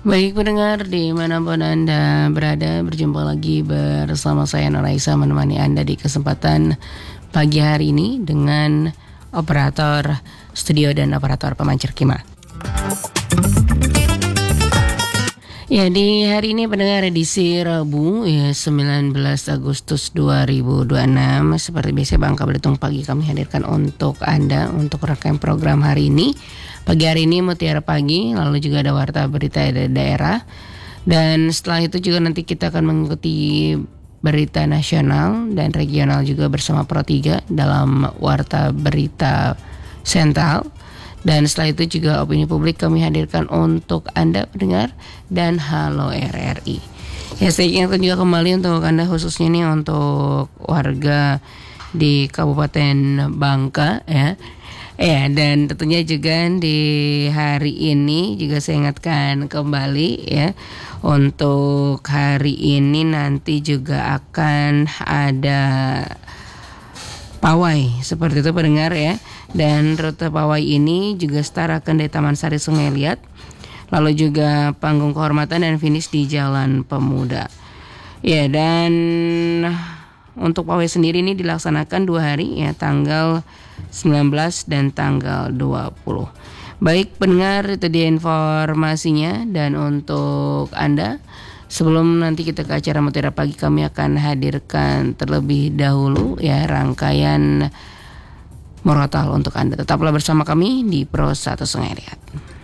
Baik pendengar dimanapun Anda berada, berjumpa lagi bersama saya Nuraisa menemani Anda di kesempatan pagi hari ini dengan operator studio dan operator pemancar Kima. Ya, di hari ini pendengar edisi Rabu ya 19 Agustus 2026. Seperti biasa Bangka Belitung Pagi kami hadirkan untuk Anda untuk rangkaian program hari ini. Pagi hari ini Mutiara Pagi, lalu juga ada Warta Berita Daerah. Dan setelah itu juga nanti kita akan mengikuti berita nasional dan regional juga bersama Pro 3 dalam Warta Berita Sentral. Dan setelah itu juga opini publik kami hadirkan untuk Anda pendengar dan Halo RRI. Ya, saya ingatkan juga kembali untuk Anda khususnya nih untuk warga di Kabupaten Bangka ya. Ya, dan tentunya juga di hari ini juga saya ingatkan kembali ya, untuk hari ini nanti juga akan ada pawai seperti itu pendengar ya. Dan rute pawai ini juga start akan dari Taman Sari Sungai Liat, lalu juga panggung kehormatan dan finish di Jalan Pemuda. Ya, dan untuk pawai sendiri ini dilaksanakan 2 hari ya, tanggal 19 dan tanggal 20. Baik pendengar, itu dia informasinya. Dan untuk Anda, sebelum nanti kita ke acara Mutiara Pagi, kami akan hadirkan terlebih dahulu ya rangkaian Murotal untuk Anda. Tetaplah bersama kami di Pro 1 Sungai Liat.